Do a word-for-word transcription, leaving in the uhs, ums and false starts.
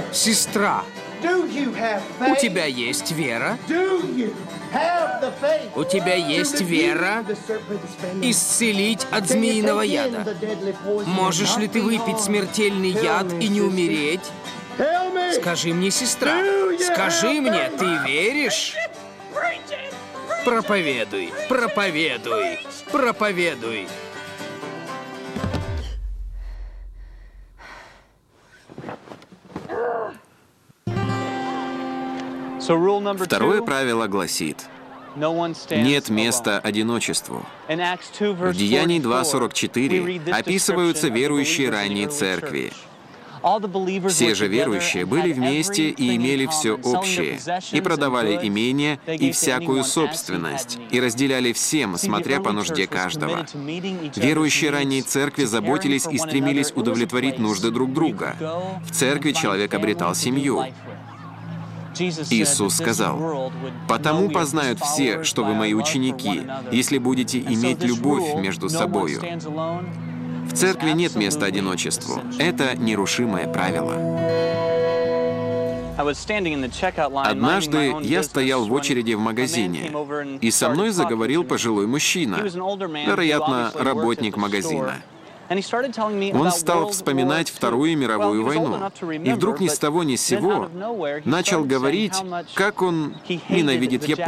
Сестра, у тебя есть вера? У тебя есть вера исцелить от змеиного яда? Можешь ли ты выпить смертельный яд и не умереть? Скажи мне, сестра, скажи мне, ты веришь? Проповедуй, проповедуй, проповедуй. Второе правило гласит: нет места одиночеству. В Деянии два сорок четыре описываются верующие ранней церкви. Все же верующие были вместе и имели все общее, и продавали имения и всякую собственность, и разделяли всем, смотря по нужде каждого. Верующие ранней церкви заботились и стремились удовлетворить нужды друг друга. В церкви человек обретал семью. Иисус сказал: «Потому познают все, что вы мои ученики, если будете иметь любовь между собою». В церкви нет места одиночеству. Это нерушимое правило. Однажды я стоял в очереди в магазине, и со мной заговорил пожилой мужчина, вероятно, работник магазина. Он стал вспоминать Вторую мировую войну, и вдруг ни с того ни с сего начал говорить, как он ненавидит Японию.